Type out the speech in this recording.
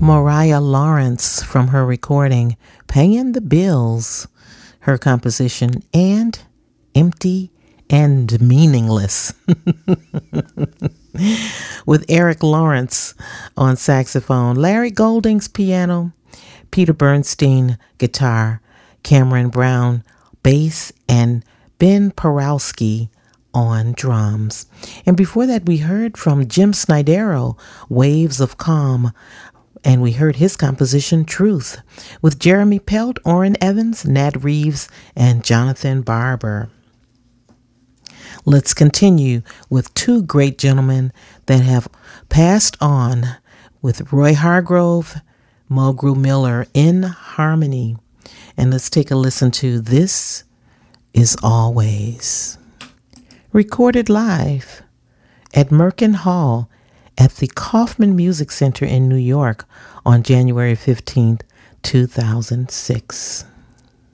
Mariah Lawrence from her recording Paying the Bills, her composition And Empty and Meaningless with Eric Lawrence on saxophone, Larry Golding's piano, Peter Bernstein guitar, Cameron Brown bass, and Ben Porowski on drums. And before that, we heard from Jim Snydero, Waves of Calm, and we heard his composition Truth with Jeremy Pelt, Orrin Evans, Nat Reeves, and Jonathan Barber. Let's continue with two great gentlemen that have passed on with Roy Hargrove, Mulgrew Miller in harmony. And let's take a listen to This Is Always. Recorded live at Merkin Hall at the Kaufman Music Center in New York on January 15th, 2006.